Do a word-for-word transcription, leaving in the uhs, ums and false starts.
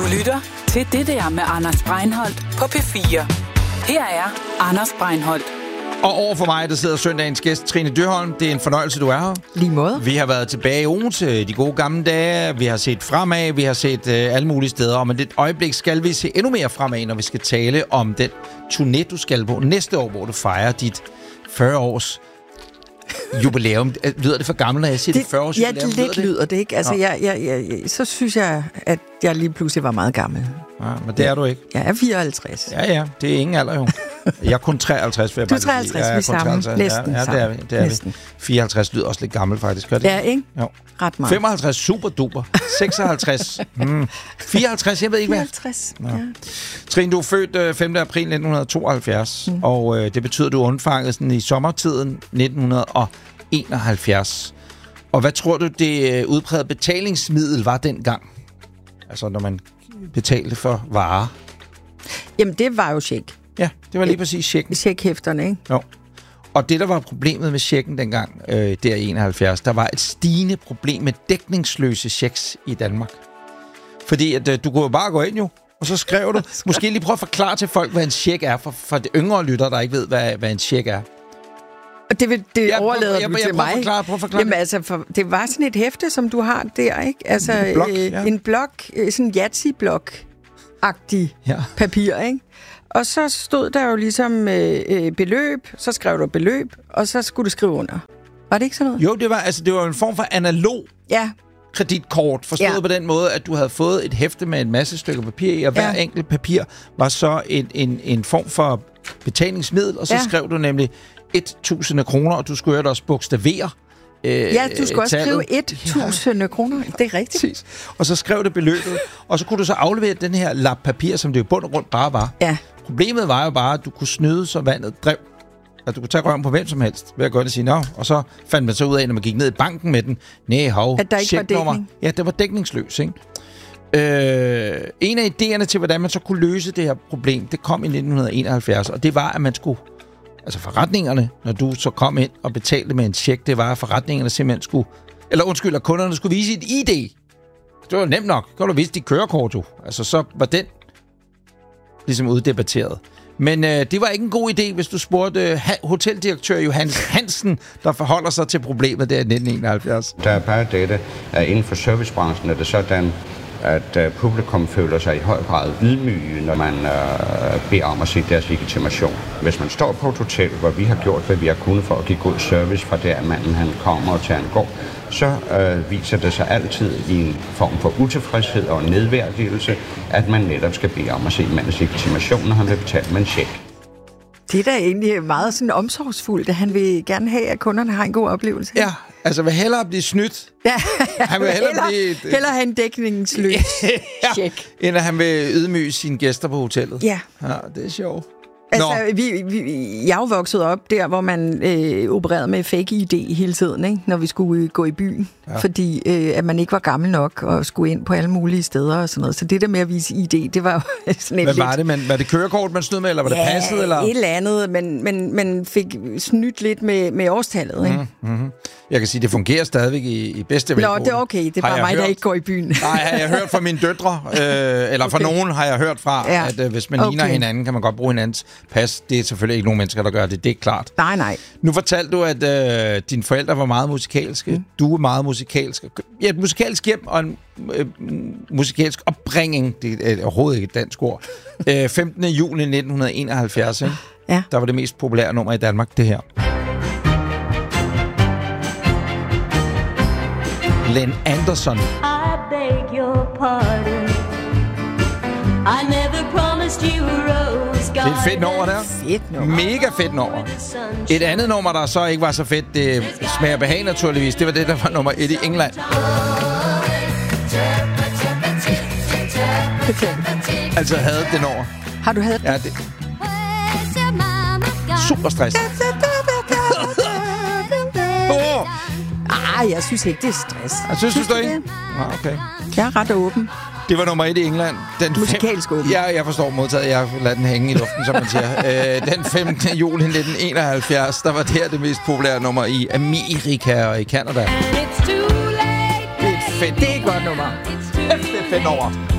lytter til Det der med Anders Breinholt på P fire. Her er Anders Breinholt. Og over for mig, der sidder søndagens gæst, Trine Dyrholm. Det er en fornøjelse, du er her. Lige måde. Vi har været tilbage i Odense, de gode gamle dage. Vi har set fremad, vi har set øh, alle mulige steder. Og med et øjeblik skal vi se endnu mere fremad, når vi skal tale om den turné, du skal på næste år, hvor du fejrer dit fyrre års jubilæum. Lyder det for gammelt, når jeg siger det, det fyrre års ja, jubilæum? Ja, lidt lyder det, det ikke? Altså, jeg, jeg, jeg, så synes jeg, at jeg lige pludselig var meget gammel. Ja, men det er du ikke. Jeg er fireoghalvtreds. Ja, ja. Det er ingen alder, jo. Jeg er kun treoghalvtreds, vil jeg du bare er treoghalvtreds, sige. vi er sammen. Næsten ja, ja, det er vi. Det er Næsten. vi. fireoghalvtreds lyder også lidt gammel, faktisk. Gør det? Ja, ikke? Jo. Ret meget. femoghalvtreds, super duper. seksoghalvtreds. Hmm. fireoghalvtreds, jeg ved ikke hvad. fireoghalvtreds, ja. Trine, du er født øh, femte april nitten tooghalvfjerds, mm. og øh, det betyder, at du er undfanget sådan, i sommertiden nitten enoghalvfjerds. Og hvad tror du, det øh, udprægede betalingsmiddel var dengang? Altså, når man betalte for varer. Jamen, det var jo check. Ja, det var lige præcis checken. Checkhæfterne, ikke? Jo. Og det, der var problemet med checken dengang, øh, der i enoghalvfjerds, der var et stigende problem med dækningsløse checks i Danmark. Fordi at, øh, du kunne jo bare gå ind jo, og så skrev du. Måske lige prøve at forklare til folk, hvad en check er, for, for de yngre lyttere, der ikke ved, hvad, hvad en check er. Og det, vil, det jeg, overlader jeg, jeg, du jeg, til jeg, mig. Prøv at forklare, prøv at forklare. Jamen altså, for, det var sådan et hæfte, som du har der, ikke? Altså, en blok, øh, ja. en blok, øh, sådan en Yatzy-blok-agtig ja. papir, ikke? Og så stod der jo ligesom øh, øh, beløb, så skrev du beløb, og så skulle du skrive under. Var det ikke sådan noget? Jo, det var, altså, det var en form for analog ja. kreditkort, forstået ja. på den måde, at du havde fået et hæfte med en masse stykker papir i, og hver ja. enkelt papir var så en, en, en form for betalingsmiddel, og så ja. skrev du nemlig tusind kroner, og du skulle jo også bogstavere. Øh, ja, du skulle også skrive tusind ja. kroner. Det er rigtigt. Præcis. Og så skrev det beløbet, og så kunne du så aflevere den her lap papir, som det jo bund og rundt bare var. Ja. Problemet var jo bare, at du kunne snyde, så vandet drev. At du kunne tage røven på hvem som helst, ved at godt at sige, nå, og så fandt man så ud af, når man gik ned i banken med den, næh, hov, at der ikke var dækning. Ja, det var dækningsløs, ikke? Øh, en af idéerne til, hvordan man så kunne løse det her problem, det kom i nitten enoghalvfjerds, og det var, at man skulle, altså forretningerne, når du så kom ind og betalte med en check, det var, at forretningerne simpelthen skulle, eller undskyld, at kunderne skulle vise et I D. Det var nemt nok. Kan du vise dit kørekort, jo. Altså, så var den ligesom uddebatteret. Men øh, det var ikke en god idé, hvis du spurgte øh, hoteldirektør Johannes Hansen, der forholder sig til problemet der i nitten enoghalvfjerds. Der er bare dette, at inden for servicebranchen er det sådan, at uh, publikum føler sig i høj grad ydmyge, når man uh, beder om at se deres legitimation. Hvis man står på et hotel, hvor vi har gjort, hvad vi har kunnet for at give god service fra der manden han kommer og til han går, så uh, viser det sig altid i en form for utilfredshed og nedværdigelse, at man netop skal bede om at se mandens legitimation, når han vil betale med en check. Det er da egentlig meget sådan omsorgsfuldt, at han vil gerne have, at kunderne har en god oplevelse. Ja, altså vil hellere blive snydt. Ja, han vil hellere, hellere, blive, hellere have en dækningsløs ja, check. End at han vil ydmyge sine gæster på hotellet. Ja. Ja, det er sjovt. Altså, vi, vi, jeg er jo vokset op der, hvor man øh, opererede med fake I D hele tiden, ikke? Når vi skulle gå i byen. Ja. Fordi øh, at man ikke var gammel nok og skulle ind på alle mulige steder og sådan noget. Så det der med at vise I D, det var jo sådan et Hvad var lidt... det? Men, var det kørekort, man snød med, eller var ja, det passet? Eller? et eller andet, men, men man fik snydt lidt med, med årstallet, ikke? Mm-hmm. Jeg kan sige, det fungerer stadigvæk i, i bedste velgående. Nå, det er okay. Det er bare mig, hørt, der ikke går i byen. Nej, har jeg hørt fra mine døtre, øh, eller fra okay. nogen har jeg hørt fra, ja. at øh, hvis man okay. ligner hinanden, kan man godt bruge hinandens pas. Det er selvfølgelig ikke nogen mennesker, der gør det. Det er klart. Nej, nej. Nu fortalte du, at øh, dine forældre var meget musikalske. Mm. Du er meget musikalsk. Ja, et musikalsk hjem og en øh, musikalsk opbringning. Det er overhovedet ikke et dansk ord. øh, femtende juli nitten enoghalvfjerds, ikke? Ja. Der var det mest populære nummer i Danmark, det her. Len Anderson. I beg your pardon. I never promised you a rose. Det er et fedt nummer der. Fedt nummer. Mega fedt nummer. Et andet nummer, der så ikke var så fedt, det smager behag naturligvis. Det var det, der var nummer et i England. Altså, jeg havde det nummer. Har du haft det? Ja, det. Super stress. Oh. Ah, jeg synes ikke, det er stress. Jeg synes, synes du ikke? Ah, okay. Jeg er ret åben. Det var nummer et i England. Den musikalsk åben. Ja, jeg forstår modtaget. Jeg lader den hænge i luften, som man siger. øh, den femtende juli nitten enoghalvfjerds, der var det her det mest populære nummer i Amerika og i Canada. Det er et fedt. Det er et godt nummer. Det er et fedt nummer.